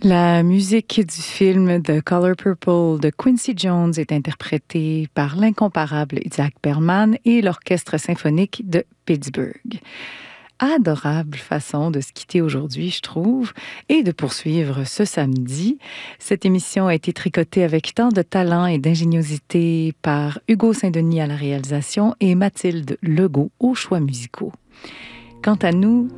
La musique du film The Color Purple de Quincy Jones est interprétée par l'incomparable Isaac Perlman et l'Orchestre symphonique de Pittsburgh. Adorable façon de se quitter aujourd'hui, je trouve, et de poursuivre ce samedi. Cette émission a été tricotée avec tant de talent et d'ingéniosité par Hugo Saint-Denis à la réalisation et Mathilde Legault aux choix musicaux. Quant à nous,